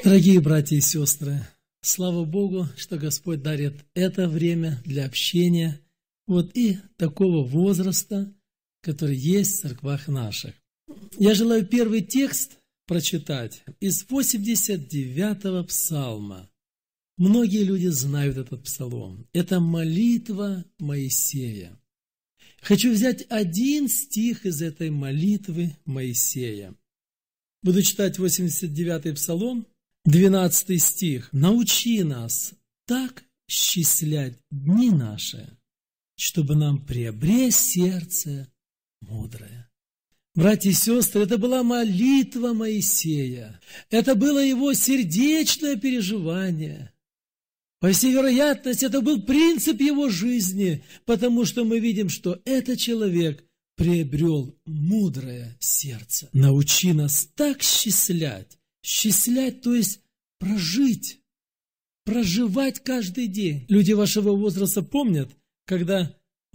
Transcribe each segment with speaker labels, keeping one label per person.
Speaker 1: Дорогие братья и сестры, слава Богу, что Господь дарит это время для общения и такого возраста, который есть в церквах наших. Я желаю первый текст прочитать из 89-го псалма. Многие люди знают этот псалом. Это молитва Моисея. Хочу взять один стих из этой молитвы Моисея. Буду читать 89-й псалом, 12 стих. «Научи нас так счислять дни наши, чтобы нам приобрести сердце мудрое». Братья и сестры, это была молитва Моисея. Это было его сердечное переживание. По всей вероятности, это был принцип его жизни, потому что мы видим, что этот человек приобрел мудрое сердце. Научи нас так счислять. Счислять, то есть прожить, проживать каждый день. Люди вашего возраста помнят, когда,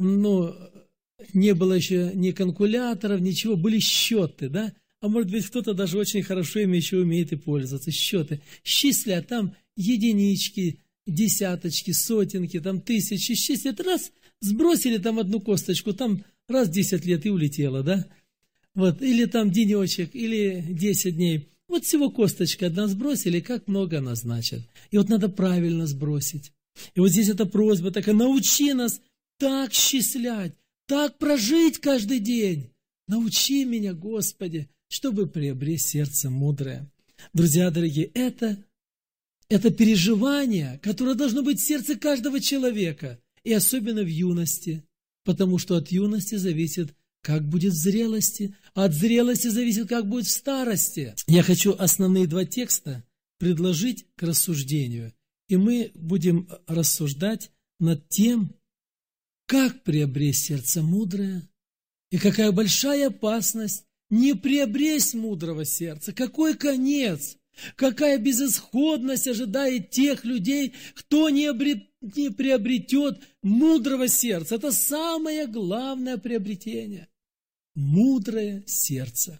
Speaker 1: не было еще ни калькуляторов, ничего, были счеты, да? А может быть, кто-то даже очень хорошо ими еще умеет и пользоваться. Счеты. Счислят, там единички, десяточки, сотенки, там тысячи. Счислят, раз, сбросили там одну косточку, там раз 10 лет и улетело, да? Или там денечек, или 10 дней. Всего косточка одна сбросили, как много она значит. И надо правильно сбросить. И здесь эта просьба такая: научи нас так счислять, так прожить каждый день. Научи меня, Господи, чтобы приобрести сердце мудрое. Друзья дорогие, это переживание, которое должно быть в сердце каждого человека, и особенно в юности, потому что от юности зависит, как будет в зрелости, а от зрелости зависит, как будет в старости. Я хочу основные два текста предложить к рассуждению, и мы будем рассуждать над тем, как приобрести сердце мудрое, и какая большая опасность не приобрести мудрого сердца, какой конец, какая безысходность ожидает тех людей, кто не приобретет мудрого сердца. Это самое главное приобретение. Мудрое сердце.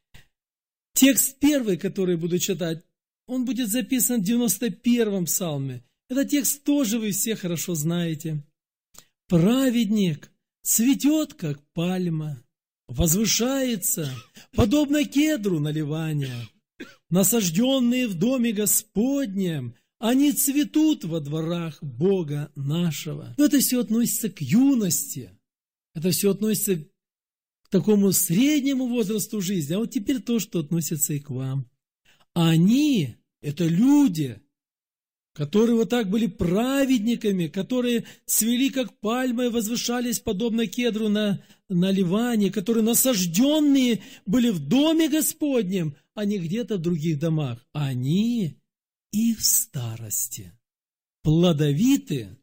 Speaker 1: Текст первый, который буду читать, он будет записан в 91-м псалме. Этот текст тоже вы все хорошо знаете. «Праведник цветет, как пальма, возвышается, подобно кедру на Ливане. Насажденные в доме Господнем, они цветут во дворах Бога нашего». Но это все относится к юности. Это все относится к такому среднему возрасту жизни. А теперь то, что относится и к вам. Они, это люди, которые так были праведниками, которые цвели, как пальма, и возвышались, подобно кедру на Ливане, которые насажденные были в доме Господнем, а не где-то в других домах. Они и в старости плодовиты,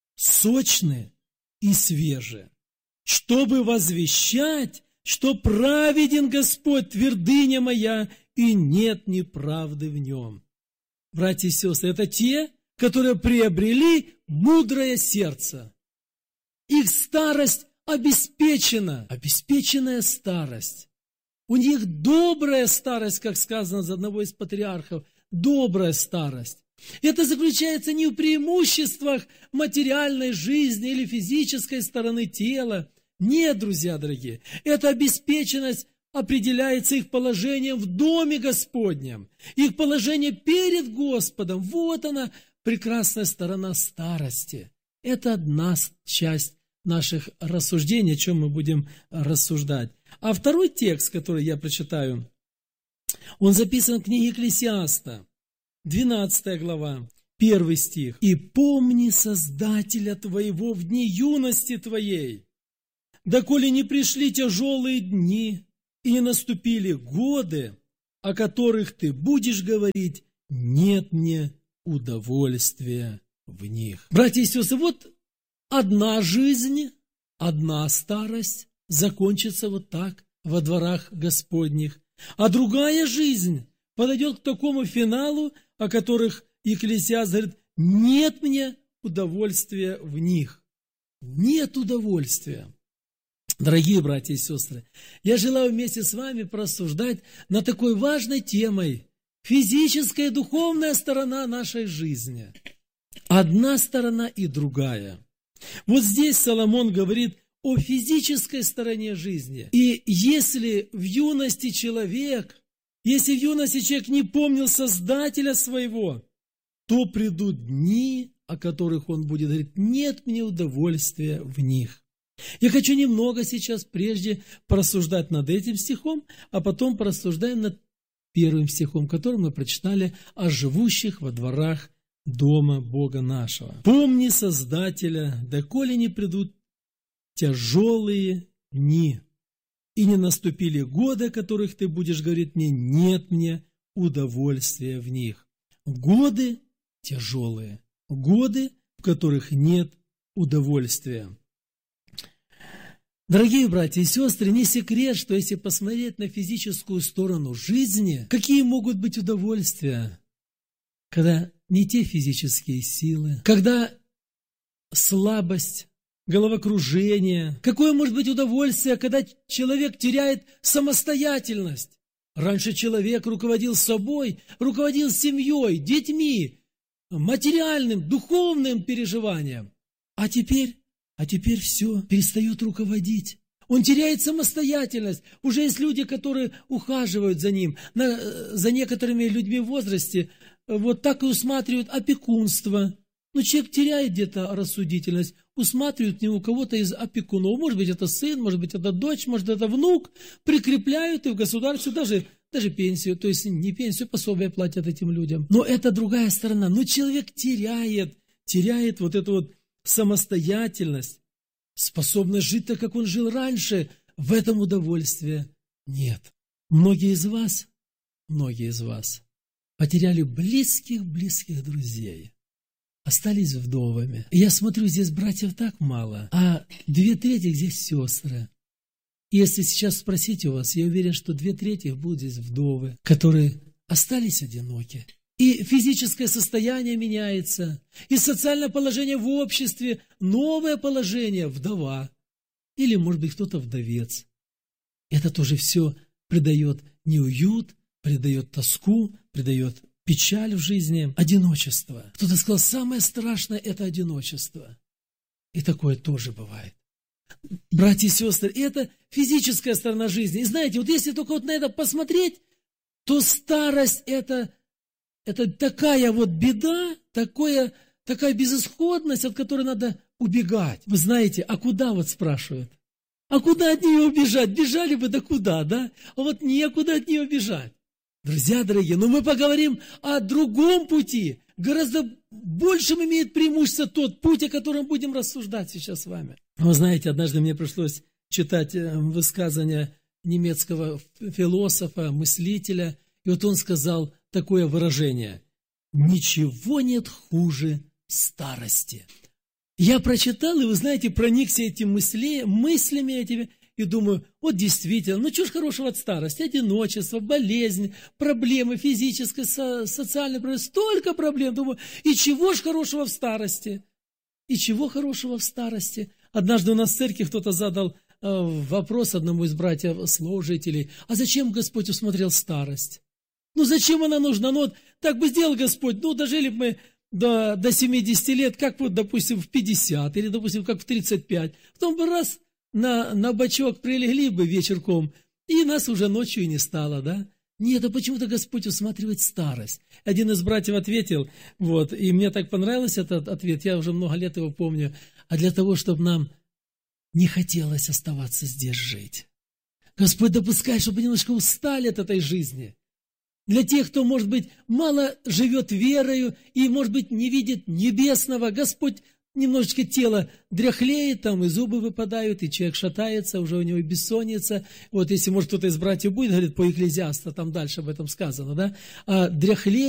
Speaker 1: сочны и свежи, чтобы возвещать, что праведен Господь, твердыня моя, и нет неправды в нем. Братья и сестры, это те, которые приобрели мудрое сердце. Их старость обеспечена, обеспеченная старость. У них добрая старость, как сказано из одного из патриархов, добрая старость. Это заключается не в преимуществах материальной жизни или физической стороны тела. Нет, друзья дорогие, эта обеспеченность определяется их положением в доме Господнем, их положение перед Господом. Вот она, прекрасная сторона старости. Это одна часть наших рассуждений, о чем мы будем рассуждать. А второй текст, который я прочитаю, он записан в книге Экклесиаста, 12 глава, 1 стих. «И помни Создателя твоего в дни юности твоей, доколе не пришли тяжелые дни, и не наступили годы, о которых ты будешь говорить, нет мне удовольствия в них». Братья и сестры, одна жизнь, одна старость закончится так во дворах Господних, а другая жизнь подойдет к такому финалу, о которых Екклесиаст говорит, нет мне удовольствия в них. Нет удовольствия. Дорогие братья и сестры, я желаю вместе с вами порассуждать над такой важной темой, физическая и духовная сторона нашей жизни. Одна сторона и другая. Вот здесь Соломон говорит о физической стороне жизни. И если в юности человек не помнил Создателя своего, то придут дни, о которых он будет говорить: нет мне удовольствия в них. Я хочу немного сейчас прежде порассуждать над этим стихом, а потом порассуждаем над первым стихом, который мы прочитали о живущих во дворах дома Бога нашего. «Помни Создателя, доколе не придут тяжелые дни, и не наступили годы, о которых ты будешь говорить мне: нет мне удовольствия в них». Годы тяжелые, годы, в которых нет удовольствия. Дорогие братья и сестры, не секрет, что если посмотреть на физическую сторону жизни, какие могут быть удовольствия, когда не те физические силы, когда слабость, головокружение. Какое может быть удовольствие, когда человек теряет самостоятельность? Раньше человек руководил собой, руководил семьей, детьми, материальным, духовным переживанием. А теперь все, перестает руководить. Он теряет самостоятельность. Уже есть люди, которые ухаживают за ним. За некоторыми людьми в возрасте вот так и усматривают опекунство. Но человек теряет где-то рассудительность, усматривают к нему кого-то из опекунов. Может быть, это сын, может быть, это дочь, может, это внук. Прикрепляют и в государстве даже пенсию, то есть не пенсию, пособие платят этим людям. Но это другая сторона. Но человек теряет вот эту вот самостоятельность, способность жить так, как он жил раньше. В этом удовольствия нет. Многие из вас потеряли близких друзей, остались вдовами. И я смотрю, здесь братьев так мало, а 2/3 здесь сестры. И если сейчас спросить у вас, я уверен, что 2/3 будут здесь вдовы, которые остались одиноки. И физическое состояние меняется, и социальное положение в обществе, новое положение – вдова. Или, может быть, кто-то вдовец. Это тоже все придает неуют, придает тоску, придает печаль в жизни, одиночество. Кто-то сказал, самое страшное – это одиночество. И такое тоже бывает. Братья и сестры, это физическая сторона жизни. И знаете, вот если только вот на это посмотреть, то старость – это такая вот беда, такая безысходность, от которой надо убегать. Вы знаете, а куда вот спрашивают? А куда от нее убежать? Бежали бы, да куда, да? А вот некуда от нее бежать. Друзья дорогие, но мы поговорим о другом пути. Гораздо большим имеет преимущество тот путь, о котором будем рассуждать сейчас с вами. Вы знаете, однажды мне пришлось читать высказывание немецкого философа, мыслителя, и вот он сказал такое выражение: «Ничего нет хуже старости». Я прочитал, и вы знаете, проникся этими мыслями этими, и думаю, вот действительно, ну чего ж хорошего от старости? Одиночество, болезнь, проблемы физические, социальные проблемы, столько проблем. Думаю, и чего ж хорошего в старости? И чего хорошего в старости? Однажды у нас в церкви кто-то задал вопрос одному из братьев-служителей: а зачем Господь усмотрел старость? Ну зачем она нужна? Ну вот так бы сделал Господь, ну дожили бы мы до 70 лет, как вот, допустим, в 50, или, допустим, как в 35. Потом бы раз на бочок прилегли бы вечерком, и нас уже ночью и не стало, да? Нет, а почему-то Господь усматривает старость. Один из братьев ответил, вот, и мне так понравился этот ответ, я уже много лет его помню, а для того, чтобы нам не хотелось оставаться здесь жить. Господь допускает, чтобы немножко устали от этой жизни. Для тех, кто, может быть, мало живет верою и, может быть, не видит небесного, Господь немножечко тело дряхлеет, там и зубы выпадают, и человек шатается, уже у него бессонница. Вот если, может, кто-то из братьев будет, говорит, по Екклезиасту, там дальше об этом сказано, да, дряхлеет.